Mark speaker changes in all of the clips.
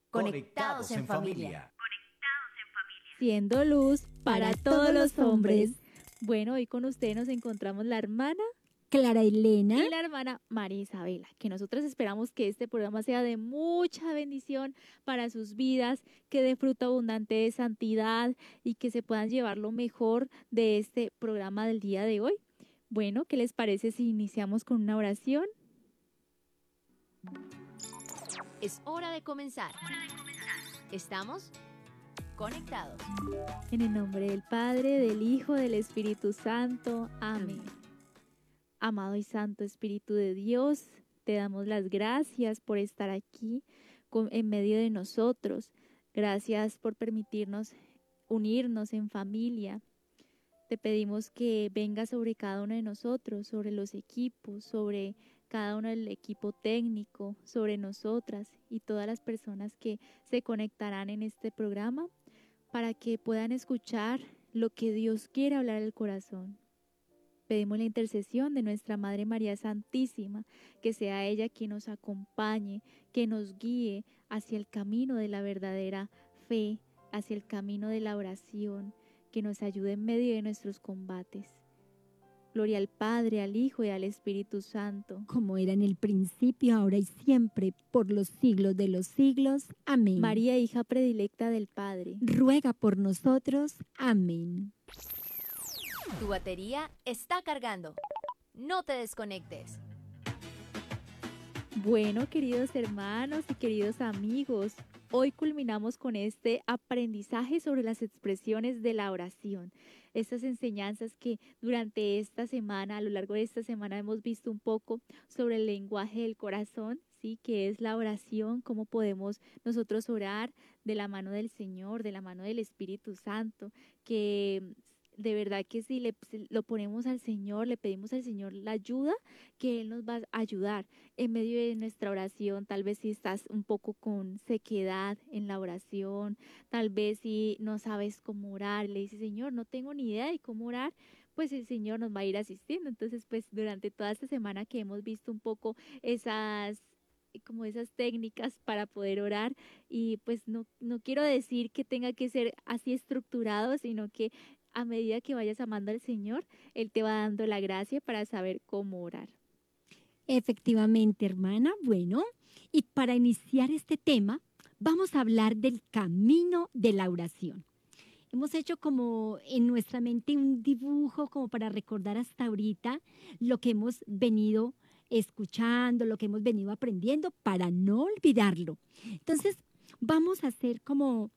Speaker 1: Conectados en familia.
Speaker 2: Siendo luz para todos los hombres. Bueno, hoy con ustedes nos encontramos la hermana
Speaker 3: Clara Elena
Speaker 2: y la hermana María Isabela, que nosotros esperamos que este programa sea de mucha bendición para sus vidas, que dé fruto abundante de santidad y que se puedan llevar lo mejor de este programa del día de hoy. Bueno, ¿qué les parece si iniciamos con una oración?
Speaker 1: Es hora de comenzar. Estamos conectados.
Speaker 2: En el nombre del Padre, del Hijo, del Espíritu Santo. Amén. Amado y Santo Espíritu de Dios, te damos las gracias por estar aquí en medio de nosotros. Gracias por permitirnos unirnos en familia. Te pedimos que venga sobre cada uno de nosotros, sobre los equipos, sobre cada uno del equipo técnico, sobre nosotras y todas las personas que se conectarán en este programa para que puedan escuchar lo que Dios quiere hablar al corazón. Pedimos la intercesión de nuestra Madre María Santísima, que sea ella quien nos acompañe, que nos guíe hacia el camino de la verdadera fe, hacia el camino de la oración, que nos ayude en medio de nuestros combates. Gloria al Padre, al Hijo y al Espíritu Santo.
Speaker 3: como era en el principio, ahora y siempre, por los siglos de los siglos. Amén.
Speaker 2: María, hija predilecta del Padre,
Speaker 3: ruega por nosotros. Amén.
Speaker 1: Tu batería está cargando. No te desconectes.
Speaker 2: Bueno, queridos hermanos y queridos amigos, hoy culminamos con este aprendizaje sobre las expresiones de la oración. Estas enseñanzas que durante esta semana, a lo largo de esta semana, hemos visto un poco sobre el lenguaje del corazón, ¿sí? Que es la oración, cómo podemos nosotros orar de la mano del Señor, de la mano del Espíritu Santo, que de verdad que si lo ponemos al Señor, le pedimos al Señor la ayuda, que Él nos va a ayudar en medio de nuestra oración. Tal vez si estás un poco con sequedad en la oración, tal vez si no sabes cómo orar, le dices, Señor, no tengo ni idea de cómo orar, pues el Señor nos va a ir asistiendo. Entonces, pues durante toda esta semana que hemos visto un poco como esas técnicas para poder orar, y pues no quiero decir que tenga que ser así estructurado, sino que a medida que vayas amando al Señor, Él te va dando la gracia para saber cómo orar.
Speaker 3: Efectivamente, hermana. Bueno, y para iniciar este tema, vamos a hablar del camino de la oración. Hemos hecho como en nuestra mente un dibujo como para recordar hasta ahorita lo que hemos venido escuchando, lo que hemos venido aprendiendo para no olvidarlo. Entonces, vamos a hacer como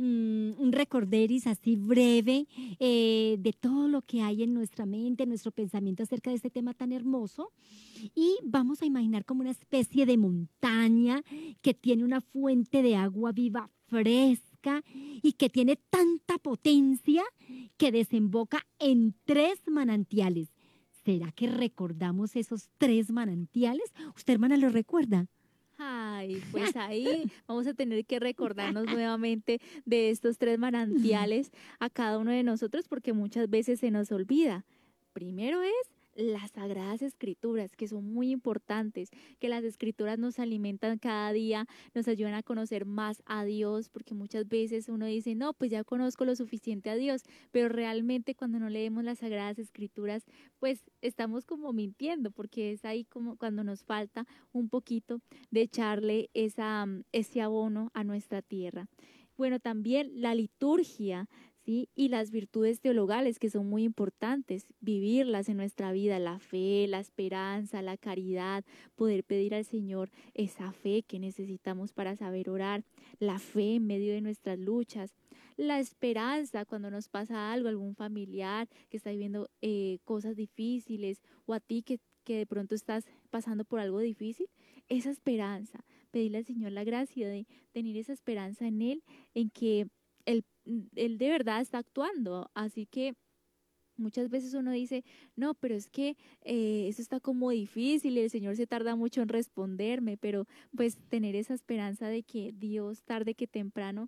Speaker 3: un recorderis así breve de todo lo que hay en nuestra mente, en nuestro pensamiento acerca de este tema tan hermoso. Y vamos a imaginar como una especie de montaña que tiene una fuente de agua viva fresca y que tiene tanta potencia que desemboca en 3 manantiales. ¿Será que recordamos esos 3 manantiales? ¿Usted, hermana, lo recuerda?
Speaker 2: Ay, pues ahí vamos a tener que recordarnos nuevamente de estos 3 manantiales a cada uno de nosotros, porque muchas veces se nos olvida. Primero es las sagradas escrituras, que son muy importantes, que las escrituras nos alimentan cada día, nos ayudan a conocer más a Dios, porque muchas veces uno dice, no, pues ya conozco lo suficiente a Dios, pero realmente cuando no leemos las sagradas escrituras, pues estamos como mintiendo, porque es ahí como cuando nos falta un poquito de echarle ese abono a nuestra tierra. Bueno, también la liturgia, ¿sí? Y las virtudes teologales, que son muy importantes, vivirlas en nuestra vida, la fe, la esperanza, la caridad, poder pedir al Señor esa fe que necesitamos para saber orar, la fe en medio de nuestras luchas, la esperanza cuando nos pasa algo, algún familiar que está viviendo cosas difíciles, o a ti que de pronto estás pasando por algo difícil, esa esperanza, pedirle al Señor la gracia de tener esa esperanza en Él, en que Él, Él de verdad está actuando. Así que muchas veces uno dice, no, pero es que eso está como difícil y el Señor se tarda mucho en responderme, pero pues tener esa esperanza de que Dios tarde que temprano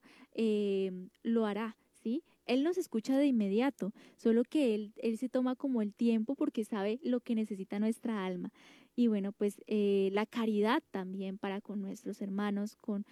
Speaker 2: lo hará, ¿sí? Él nos escucha de inmediato, solo que él se toma como el tiempo porque sabe lo que necesita nuestra alma. Y bueno, pues la caridad también para con nuestros hermanos, con